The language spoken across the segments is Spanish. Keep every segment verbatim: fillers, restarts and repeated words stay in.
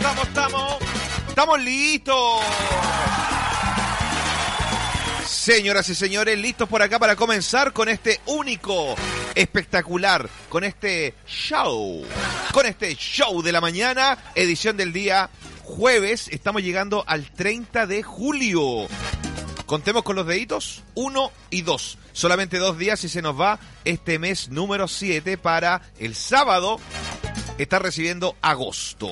estamos, estamos. Estamos listos. Señoras y señores, listos por acá para comenzar con este único, espectacular, con este show, con este show de la mañana, edición del día jueves. Estamos llegando al treinta de julio. Contemos con los deditos, uno y dos. Solamente dos días y se nos va este mes número siete para el sábado estar recibiendo agosto.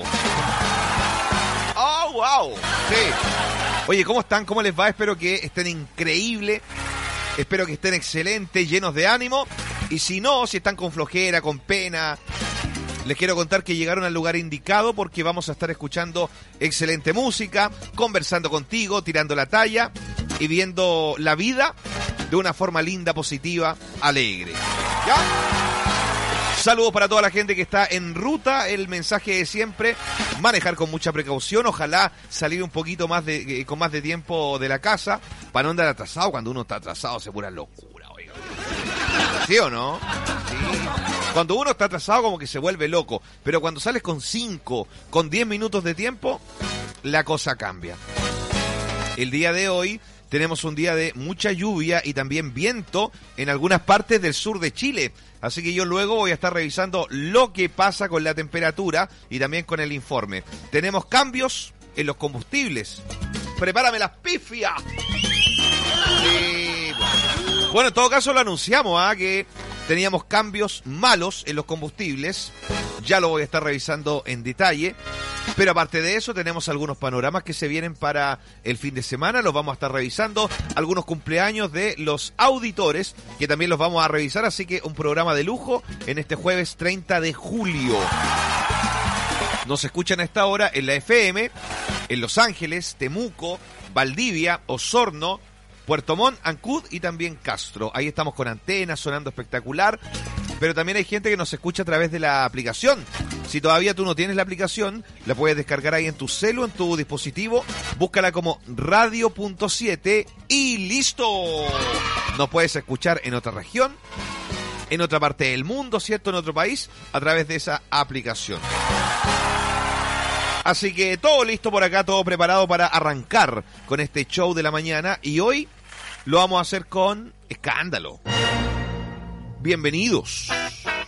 ¡Oh, wow! Sí. Oye, ¿cómo están? ¿Cómo les va? Espero que estén increíbles. Espero que estén excelentes, llenos de ánimo. Y si no, si están con flojera, con pena, les quiero contar que llegaron al lugar indicado porque vamos a estar escuchando excelente música, conversando contigo, tirando la talla y viendo la vida de una forma linda, positiva, alegre. ¿Ya? Saludos para toda la gente que está en ruta. El mensaje de siempre: manejar con mucha precaución. Ojalá salir un poquito más de, eh, con más de tiempo de la casa para no andar atrasado. Cuando uno está atrasado se pura locura, oiga. ¿Sí o no? Sí. Cuando uno está atrasado como que se vuelve loco. Pero cuando sales con cinco, con diez minutos de tiempo, la cosa cambia. El día de hoy tenemos un día de mucha lluvia y también viento en algunas partes del sur de Chile. Así que yo luego voy a estar revisando lo que pasa con la temperatura y también con el informe. Tenemos cambios en los combustibles. ¡Prepárame las pifias! Sí, bueno. bueno, en todo caso lo anunciamos, ¿ah? que teníamos cambios malos en los combustibles. Ya lo voy a estar revisando en detalle. Pero aparte de eso, tenemos algunos panoramas que se vienen para el fin de semana. Los vamos a estar revisando. Algunos cumpleaños de los auditores, que también los vamos a revisar. Así que un programa de lujo en este jueves treinta de julio. Nos escuchan a esta hora en la F M, en Los Ángeles, Temuco, Valdivia, Osorno, Puerto Montt, Ancud y también Castro. Ahí estamos con antenas, sonando espectacular. Pero también hay gente que nos escucha a través de la aplicación. Si todavía tú no tienes la aplicación, la puedes descargar ahí en tu celu, en tu dispositivo. Búscala como radio punto siete y listo. Nos puedes escuchar en otra región, en otra parte del mundo, ¿cierto? En otro país, a través de esa aplicación. Así que todo listo por acá, todo preparado para arrancar con este show de la mañana. Y hoy lo vamos a hacer con escándalo. Bienvenidos.